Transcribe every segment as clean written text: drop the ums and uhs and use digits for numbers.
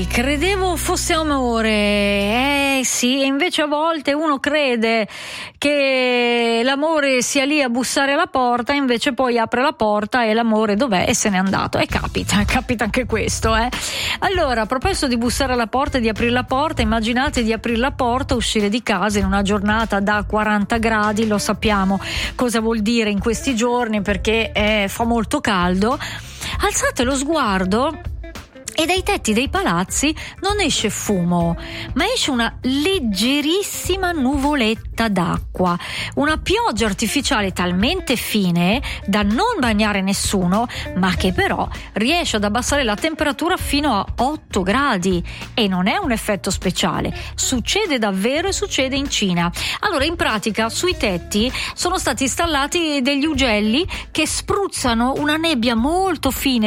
credevo fosse amore, sì, e invece a volte uno crede che l'amore sia lì a bussare alla porta, invece poi apre la porta e l'amore dov'è? E se n'è andato. E capita anche questo, Allora, a proposito di bussare alla porta e di aprire la porta, immaginate di aprire la porta, uscire di casa in una giornata da 40 gradi, lo sappiamo cosa vuol dire in questi giorni, perché fa molto caldo. Alzate lo sguardo e dai tetti dei palazzi non esce fumo, ma esce una leggerissima nuvoletta d'acqua, una pioggia artificiale talmente fine da non bagnare nessuno, ma che però riesce ad abbassare la temperatura fino a 8 gradi. E non è un effetto speciale, succede davvero e succede in Cina. Allora, in pratica sui tetti sono stati installati degli ugelli che spruzzano una nebbia molto fine,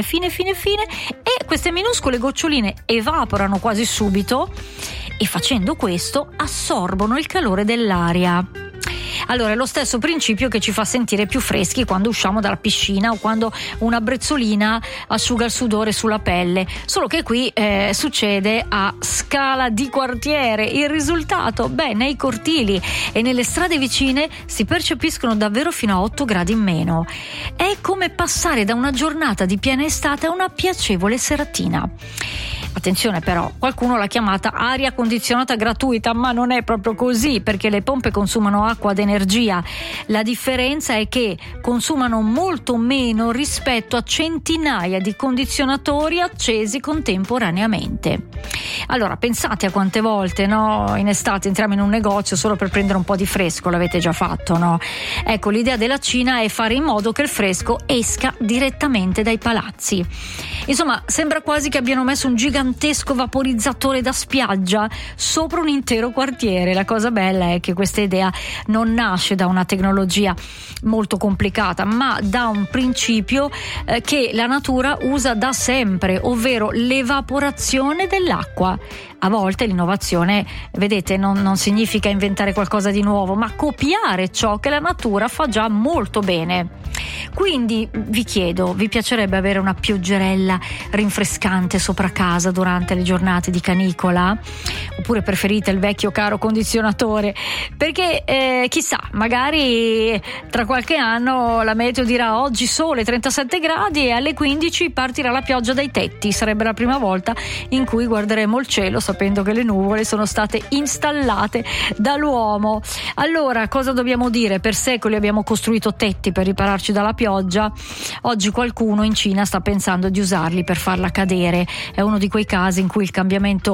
e queste minuscole goccioline evaporano quasi subito e facendo questo assorbono il calore dell'aria. Allora, è lo stesso principio che ci fa sentire più freschi quando usciamo dalla piscina o quando una brezzolina asciuga il sudore sulla pelle, solo che qui succede a scala di quartiere. Il risultato? Beh, nei cortili e nelle strade vicine si percepiscono davvero fino a 8 gradi in meno. È come passare da una giornata di piena estate a una piacevole seratina. Attenzione però, qualcuno l'ha chiamata aria condizionata gratuita, ma non è proprio così, perché le pompe consumano acqua ed energia. La differenza è che consumano molto meno rispetto a centinaia di condizionatori accesi contemporaneamente. Allora, pensate a quante volte, in estate entriamo in un negozio solo per prendere un po' di fresco, l'avete già fatto, no? Ecco, l'idea della Cina è fare in modo che il fresco esca direttamente dai palazzi. Insomma, sembra quasi che abbiano messo un gigantesco vaporizzatore da spiaggia sopra un intero quartiere. La cosa bella è che questa idea non nasce da una tecnologia molto complicata, ma da un principio che la natura usa da sempre, ovvero l'evaporazione dell'acqua. A volte l'innovazione, vedete, non significa inventare qualcosa di nuovo, ma copiare ciò che la natura fa già molto bene. Quindi vi chiedo, vi piacerebbe avere una pioggerella rinfrescante sopra casa durante le giornate di canicola? Oppure preferite il vecchio caro condizionatore? Perché chissà, magari tra qualche anno la meteo dirà oggi sole 37 gradi e alle 15 partirà la pioggia dai tetti. Sarebbe la prima volta in cui guarderemo il cielo sapendo che le nuvole sono state installate dall'uomo. Allora, cosa dobbiamo dire? Per secoli abbiamo costruito tetti per ripararci dalla pioggia. Oggi qualcuno in Cina sta pensando di usarli per farla cadere. È uno di quei casi in cui il cambiamento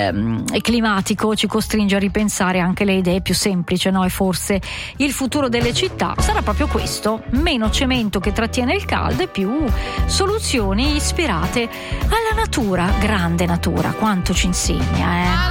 climatico ci costringe a ripensare anche le idee più semplici, no? E forse il futuro delle città sarà proprio questo: meno cemento che trattiene il caldo e più soluzioni ispirate alla natura. Grande natura, quanto ci insegna,